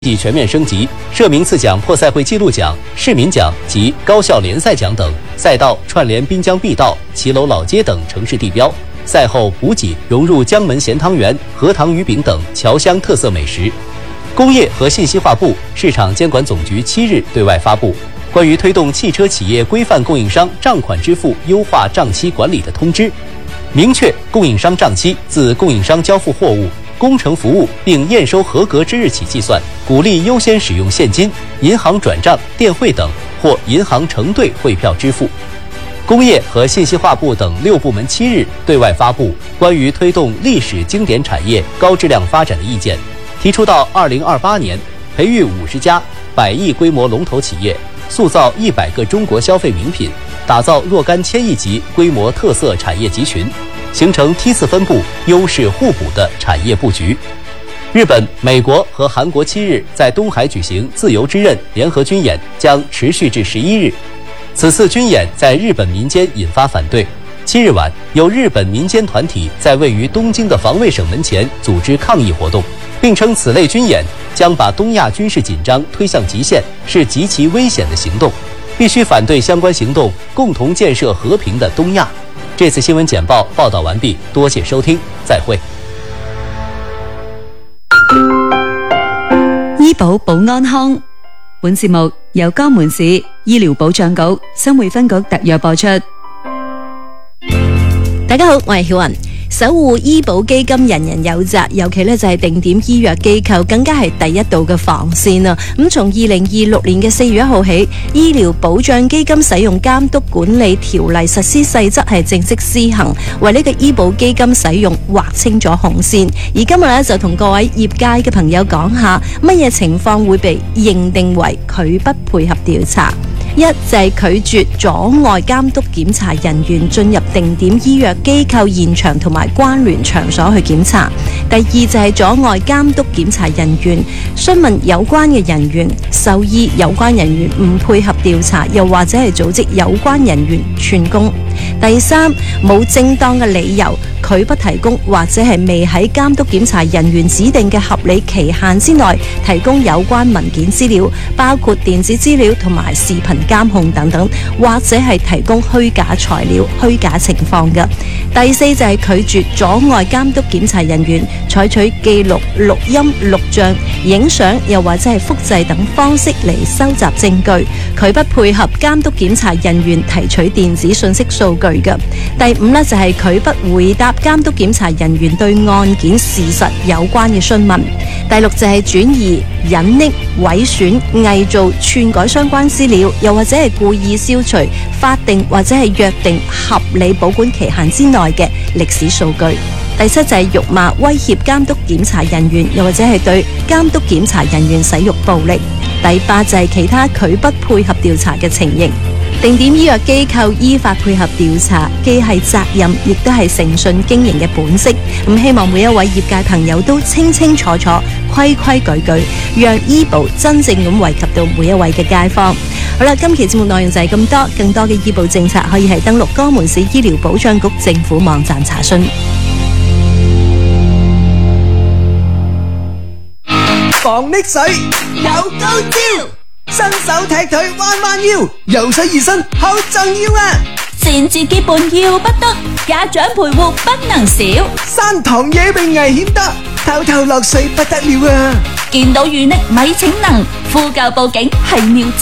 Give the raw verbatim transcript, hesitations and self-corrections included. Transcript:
即全面升级，设名次奖、破赛会纪录奖、市民奖及高校联赛奖等，赛道串联滨江碧道、骑楼老街等城市地标。赛后补给融入江门咸汤圆、荷塘鱼饼等侨乡特色美食。工业和信息化部、市场监管总局七日对外发布关于推动汽车企业规范供应商账款支付优化账期管理的通知，明确供应商账期自供应商交付货物、工程服务并验收合格之日起计算，鼓励优先使用现金、银行转账、电汇等或银行承兑汇票支付。工业和信息化部等六部门七日对外发布关于推动历史经典产业高质量发展的意见，提出到二零二八年培育五十家百亿规模龙头企业，塑造一百个中国消费名品，打造若干千亿级规模特色产业集群，形成梯次分布、优势互补的产业布局。日本、美国和韩国七日在东海举行自由之刃联合军演，将持续至十一日。此次军演在日本民间引发反对。七日晚，有日本民间团体在位于东京的防卫省门前组织抗议活动，并称此类军演将把东亚军事紧张推向极限，是极其危险的行动，必须反对相关行動，共同建設和平的東亞。這次新聞簡報報道完畢，多謝收聽，再會。 醫保保安康，本節目由江門市醫療保障局新會分局特約播出。 大家好，我係曉雲。守護醫保基金人人有責，尤其咧就係定點醫藥機構，更加係第一道嘅防線啊！咁從二零二六年嘅四月一號起，醫療保障基金使用監督管理條例實施細則係正式施行，為呢個醫保基金使用劃清咗紅線。而今日咧就同各位業界嘅朋友講下，乜嘢情況會被認定為拒不配合調查。一就係拒絕阻礙監督檢查人員進入定點醫藥機構現場同埋關聯場所去檢查。第二就係阻礙監督檢查人員詢問有關嘅人員，授意有關人員唔配合調查，又或者係組織有關人員串供。第三，冇正當嘅理由拒不提供或者係未喺監督檢查人員指定嘅合理期限之內提供有關文件資料，包括電子資料同埋視頻監控等等，或者係提供虛假材料、虛假情況嘅。第四就係拒絕阻礙監督檢查人員採取記錄、錄音、錄像、影相又或者係複製等方式嚟收集證據，拒不配合監督檢查人員提取電子信息數據嘅。第五呢，就係拒不回答監督檢查人員對案件事實有關嘅詢問。第六就係轉移、隱匿、毀損、偽造、篡改相關資料，又或者係故意消除法定或者係約定合理保管期限之內嘅歷史數據。第七就係辱罵、威脅監督檢查人員，又或者係對監督檢查人員使用暴力。第八就係其他拒不配合調查嘅情形。定點醫藥機構依法配合調查，既係責任，亦都係誠信經營嘅本色。咁希望每一位業界朋友都清清楚楚、規規矩矩，讓醫保真正咁惠及到每一位嘅街坊。好啦，今期節目內容就係咁多，更多嘅醫保政策可以係登錄江門市醫療保障局政府網站查詢。 防溺水有高招，新手踢腿彎彎腰，游水熱身好重要啊！ 前置結伴要不得，家長陪護不能少。 山塘野並危險得，偷偷落水不得了啊！ 見到淤溺咪請能，呼救報警係妙招。